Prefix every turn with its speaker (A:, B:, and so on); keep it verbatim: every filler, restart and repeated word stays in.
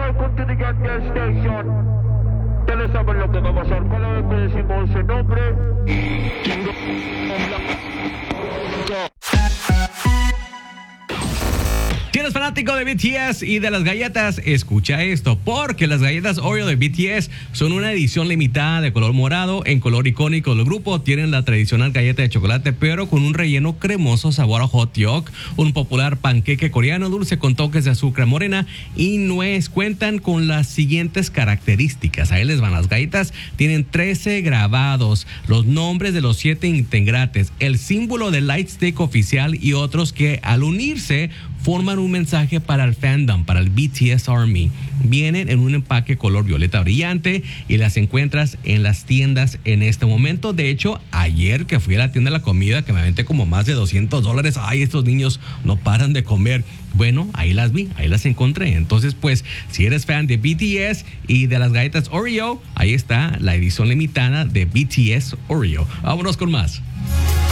A: welcome to the Get Gas Station. Ustedes saben lo que va a pasar cada vez que decimos ese nombre.
B: Si eres fanático de B T S y de las galletas, escucha esto, porque las galletas Oreo de B T S son una edición limitada de color morado en color icónico del grupo. Tienen la tradicional galleta de chocolate, pero con un relleno cremoso sabor a hot dog, un popular panqueque coreano dulce con toques de azúcar morena y nuez. Cuentan con las siguientes características. Ahí les van las galletas. Tienen trece grabados, los nombres de los siete integrantes, el símbolo del Lightstick oficial y otros que al unirse forman un mensaje para el fandom, para el B T S Army. Vienen en un empaque color violeta brillante y las encuentras en las tiendas en este momento. De hecho, ayer que fui a la tienda de la comida, que me aventé como más de doscientos dólares. Ay, estos niños no paran de comer. Bueno, ahí las vi, ahí las encontré. Entonces, pues, si eres fan de B T S y de las galletas Oreo, ahí está la edición limitada de B T S Oreo. Vámonos con más.